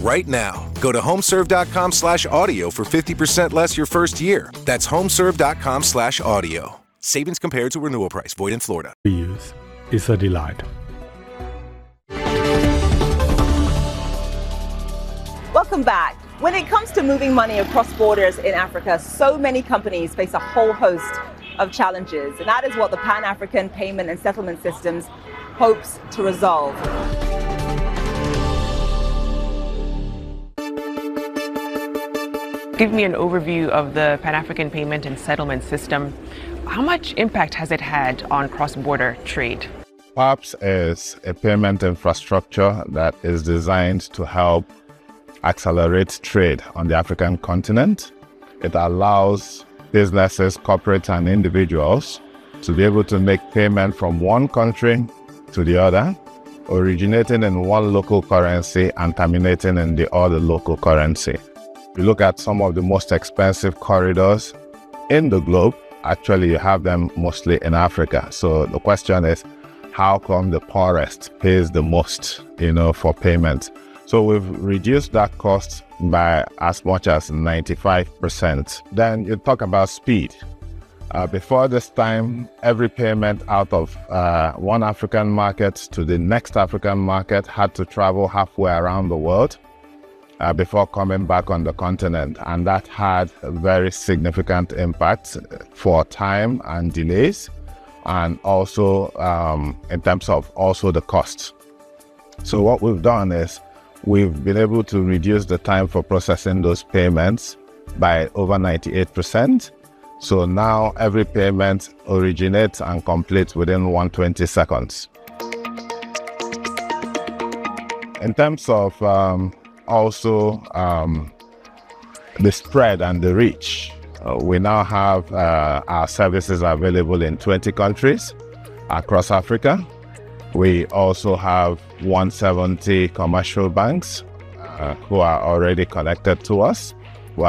right now. Go to homeserve.com/audio for 50% less your first year. That's homeserve.com/audio. Savings compared to renewal price. Void in Florida. Use is a delight. Welcome back. When it comes to moving money across borders in Africa, so many companies face a whole host of challenges, and that is what the Pan-African Payment and Settlement Systems hopes to resolve. Give me an overview of the Pan-African Payment and Settlement System. How much impact has it had on cross-border trade? PAPS is a payment infrastructure that is designed to help accelerate trade on the African continent. It allows businesses, corporates, and individuals to be able to make payment from one country to the other, originating in one local currency and terminating in the other local currency. You look at some of the most expensive corridors in the globe, actually you have them mostly in Africa. So the question is, how come the poorest pays the most, for payment? So we've reduced that cost by as much as 95%. Then you talk about speed. Before this time, every payment out of one African market to the next African market had to travel halfway around the world before coming back on the continent. And that had a very significant impact for time and delays, and also in terms of also the cost. So what we've done is we've been able to reduce the time for processing those payments by over 98%. So now every payment originates and completes within 120 seconds. In terms of the spread and the reach, we now have our services available in 20 countries across Africa. We also have 170 commercial banks who are already connected to us.